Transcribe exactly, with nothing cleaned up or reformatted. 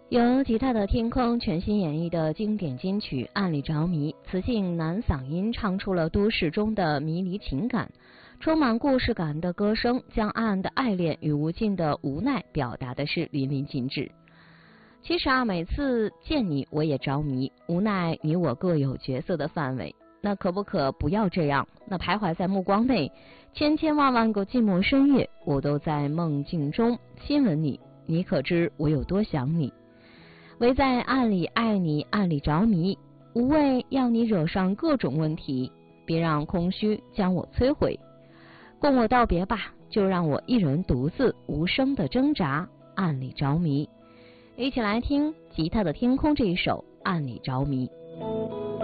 由吉他的天空全新演绎的经典金曲《暗里着迷》，磁性男嗓音唱出了都市中的迷离情感，充满故事感的歌声将暗暗的爱恋与无尽的无奈表达的是淋漓尽致。其实啊，每次见你我也着迷，无奈你我各有角色的范围，那可不可不要这样？那徘徊在目光内，千千万万个寂寞深夜，我都在梦境中亲吻你，你可知我有多想你？唯在暗里爱你，暗里着迷，无谓要你惹上各种问题，别让空虚将我摧毁。共我道别吧，就让我一人独自无声的挣扎，暗里着迷。一起来听吉他的天空这一首《暗里着迷》。